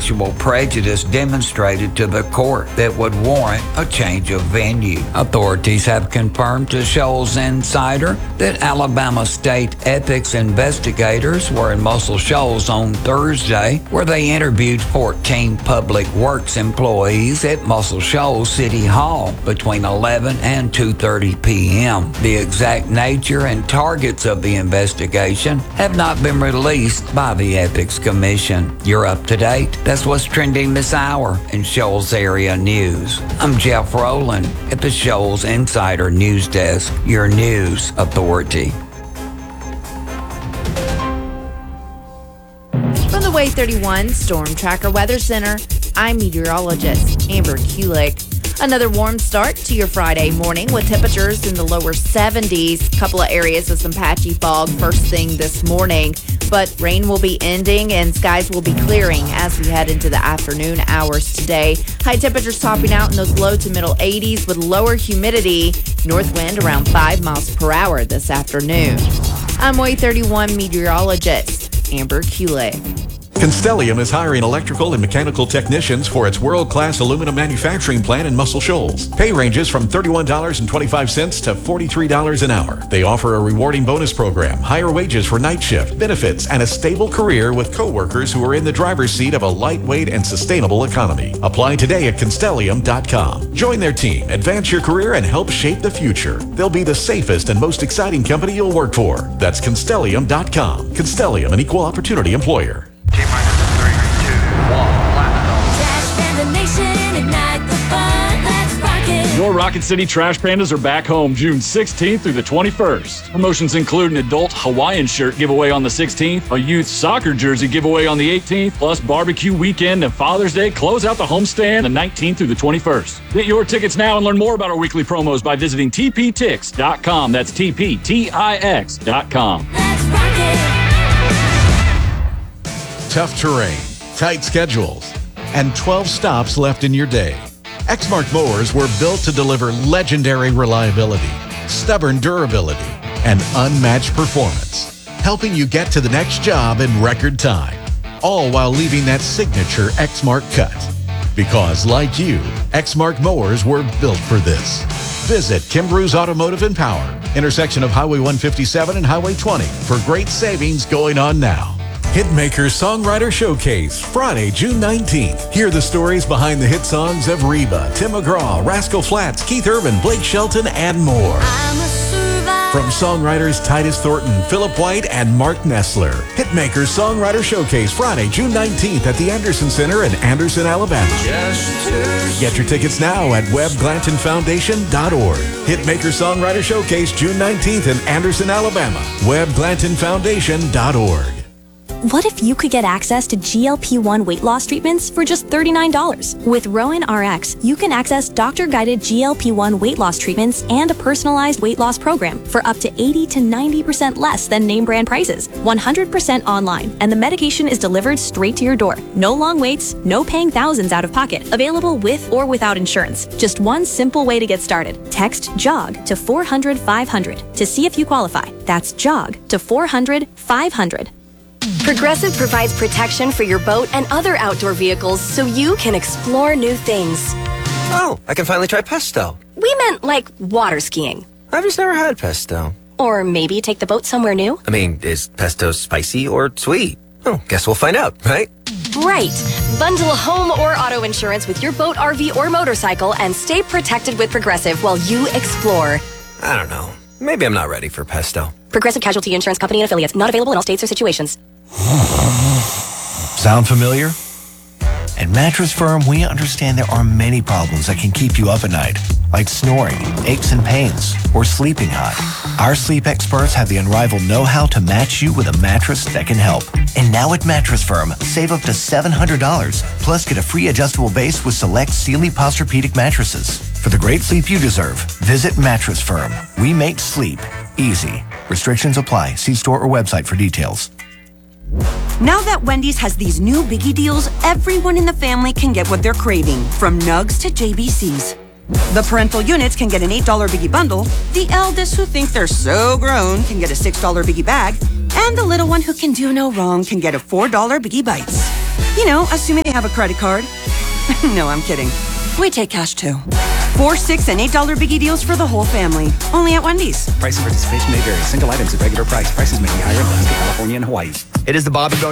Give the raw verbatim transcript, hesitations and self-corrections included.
actual prejudice demonstrated to the court that would warrant a change of venue. Authorities have confirmed to Shoals Insider that Alabama State ethics investigators were in Muscle Shoals on Thursday, where they interviewed fourteen public works employees at Muscle Shoals City Hall between eleven and two thirty p.m. The exact nature and targets of the investigation have not been released by the Ethics Commission. You're up to date. That's what's trending this hour in Shoals Area News. I'm Jeff Rowland at the Shoals Insider News Desk, your news authority. From the Way thirty-one Storm Tracker Weather Center, I'm meteorologist Amber Kulik. Another warm start to your Friday morning with temperatures in the lower seventies. A couple of areas with some patchy fog first thing this morning, but rain will be ending and skies will be clearing as we head into the afternoon hours today. High temperatures topping out in those low to middle eighties with lower humidity. North wind around five miles per hour this afternoon. I'm Way thirty-one meteorologist Amber Kulik. Constellium is hiring electrical and mechanical technicians for its world-class aluminum manufacturing plant in Muscle Shoals. Pay ranges from thirty-one dollars and twenty-five cents to forty-three dollars an hour. They offer a rewarding bonus program, higher wages for night shift, benefits, and a stable career with co-workers who are in the driver's seat of a lightweight and sustainable economy. Apply today at Constellium dot com. Join their team, advance your career, and help shape the future. They'll be the safest and most exciting company you'll work for. That's Constellium dot com. Constellium, an equal opportunity employer. T-minus three, two, one, Trash Panda Nation, ignite the fun, let's rock it. Your Rocket City Trash Pandas are back home June sixteenth through the twenty-first. Promotions include an adult Hawaiian shirt giveaway on the sixteenth, a youth soccer jersey giveaway on the eighteenth, plus barbecue weekend and Father's Day close out the homestand the nineteenth through the twenty-first. Get your tickets now and learn more about our weekly promos by visiting T P Tix dot com. That's T P T I X dot com. Let's rock it. Tough terrain, tight schedules, and twelve stops left in your day. Exmark mowers were built to deliver legendary reliability, stubborn durability, and unmatched performance, helping you get to the next job in record time, all while leaving that signature Exmark cut. Because, like you, Exmark mowers were built for this. Visit Kimbrough's Automotive and Power, intersection of Highway one fifty-seven and Highway twenty, for great savings going on now. Hitmaker Songwriter Showcase, Friday, June nineteenth. Hear the stories behind the hit songs of Reba, Tim McGraw, Rascal Flatts, Keith Urban, Blake Shelton, and more. I'm a survivor. From songwriters Titus Thornton, Philip White, and Mark Nessler. Hitmaker Songwriter Showcase, Friday, June nineteenth at the Anderson Center in Anderson, Alabama. Get your tickets now at web glanton foundation dot org. Hitmaker Songwriter Showcase, June nineteenth in Anderson, Alabama. web glanton foundation dot org. What if you could get access to G L P one weight loss treatments for just thirty-nine dollars? With Rowan R X, you can access doctor-guided G L P one weight loss treatments and a personalized weight loss program for up to eighty to ninety percent less than name brand prices. one hundred percent online, and the medication is delivered straight to your door. No long waits, no paying thousands out of pocket. Available with or without insurance. Just one simple way to get started. Text JOG to four hundred five hundred to see if you qualify. That's JOG to four hundred five hundred. Progressive provides protection for your boat and other outdoor vehicles so you can explore new things. Oh, I can finally try pesto. We meant like water skiing. I've just never had pesto. Or maybe take the boat somewhere new. I mean, is pesto spicy or sweet? Oh, guess we'll find out, right? Right. Bundle home or auto insurance with your boat, R V, or motorcycle and stay protected with Progressive while you explore. I don't know. Maybe I'm not ready for pesto. Progressive Casualty Insurance Company and Affiliates. Not available in all states or situations. Sound familiar? At Mattress Firm, we understand there are many problems that can keep you up at night, like snoring, aches and pains, or sleeping hot. Our sleep experts have the unrivaled know-how to match you with a mattress that can help. And now at Mattress Firm, save up to seven hundred dollars, plus get a free adjustable base with select Sealy Posturepedic mattresses. For the great sleep you deserve, visit Mattress Firm. We make sleep easy. Restrictions apply. See store or website for details. Now that Wendy's has these new biggie deals, everyone in the family can get what they're craving, from nugs to J B Cs. The parental units can get an eight dollar biggie bundle, the eldest who think they're so grown can get a six dollar biggie bag, and the little one who can do no wrong can get a four dollar biggie bites. You know, assuming they have a credit card. No, I'm kidding. We take cash too. Four, six, and eight dollar biggie deals for the whole family. Only at Wendy's. Price and participation may vary. Single items at regular price. Prices may be higher in Alaska, California, and Hawaii. It is the Bobby Bone